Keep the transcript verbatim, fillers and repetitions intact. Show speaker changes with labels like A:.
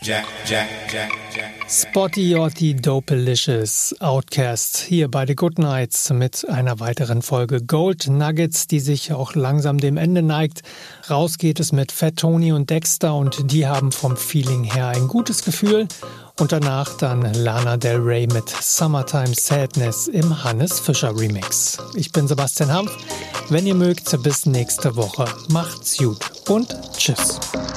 A: Jack, Jack, Jack, Jack.
B: Spotty Otti Dopelicious Outcast hier bei The Good Nights mit einer weiteren Folge Gold Nuggets, die sich auch langsam dem Ende neigt. Raus geht es mit Fat Tony und Dexter und die haben vom Feeling her ein gutes Gefühl. Und danach dann Lana Del Rey mit Summertime Sadness im Hannes Fischer Remix. Ich bin Sebastian Hampf. Wenn ihr mögt, bis nächste Woche. Macht's gut und tschüss.